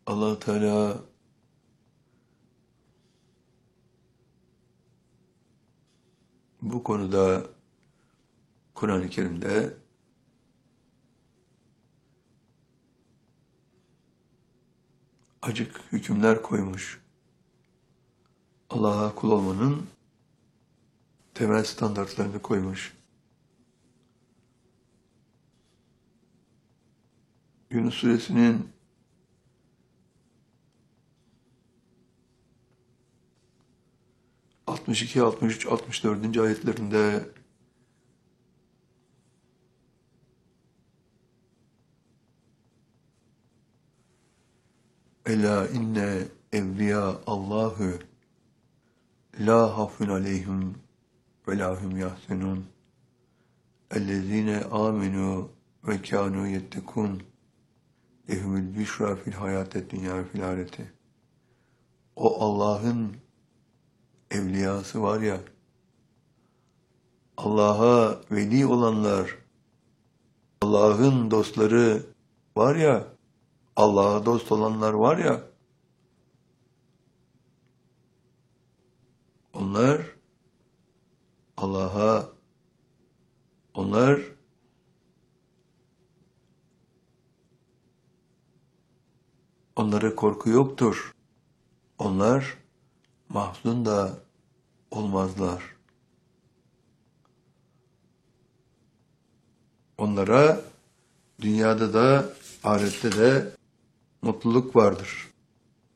Allah Teala bu konuda Kur'an-ı Kerim'de açık hükümler koymuş. Allah'a kul olmanın temel standartlarını koymuş. Yunus Suresinin 62, 63, 64. ayetlerinde Ela inne evliya Allahu la hafun aleyhim ve la hum yahzenun ellezine amenu ve kanu yettekun lehumul büşra fil hayatet dünya fil ahireti. O Allah'ın evliyası var ya, Allah'a veli olanlar, Allah'ın dostları var ya, Allah'a dost olanlar var ya, onlar Allah'a, onlara korku yoktur. Onlar mahzun da olmazlar. Onlara dünyada da ahirette de mutluluk vardır.